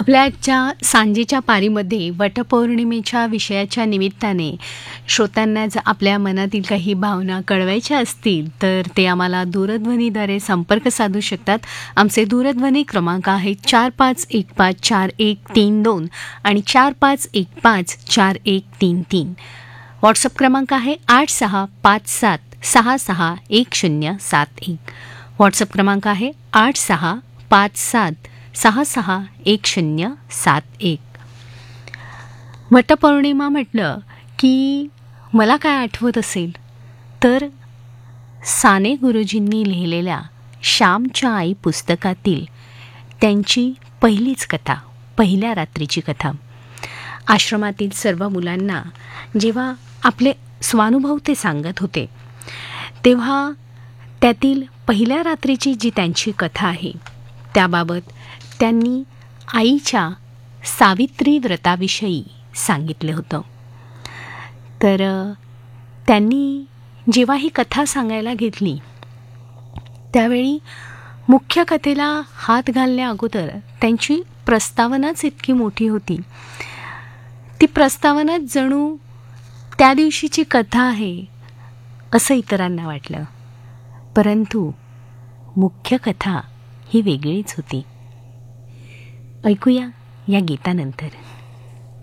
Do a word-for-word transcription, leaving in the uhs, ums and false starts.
आपल्या आजच्या सांजेच्या पारीमध्ये वटपौर्णिमेच्या विषयाच्या निमित्ताने श्रोत्यांना जर आपल्या मनातील काही भावना कळवायच्या असतील तर ते आम्हाला दूरध्वनीद्वारे संपर्क साधू शकतात. आमचे दूरध्वनी क्रमांक आहेत चार पाच एक पाच चार एक तीन दोन आणि चार पाच एक पाच चार एक तीन तीन. व्हॉट्सअप क्रमांक आहे आठ सहा पाच सात सहा सहा एक शून्य सात एक. व्हॉट्सअप क्रमांक आहे आठ सहा पाच सात सहा सहा एक शून्य सात एक. वटपौर्णिमा म्हटलं की मला काय आठवत असेल तर साने गुरुजींनी लिहिलेल्या श्यामच्या आई पुस्तकातील त्यांची पहिलीच कथा, पहिल्या रात्रीची कथा. आश्रमातील सर्व मुलांना जेव्हा आपले स्वानुभव ते सांगत होते तेव्हा त्यातील पहिल्या रात्रीची जी त्यांची कथा आहे त्याबाबत त्यांनी आईच्या सावित्री व्रताविषयी सांगितले होतं. तर त्यांनी जेव्हा ही कथा सांगायला घेतली त्यावेळी मुख्य कथेला हात घालण्या अगोदर त्यांची प्रस्तावनाच इतकी मोठी होती. ती प्रस्तावना जणू त्या दिवशीची कथा आहे असं इतरांना वाटलं, परंतु मुख्य कथा ही वेगळीच होती. ऐकूया या गीतानंतर.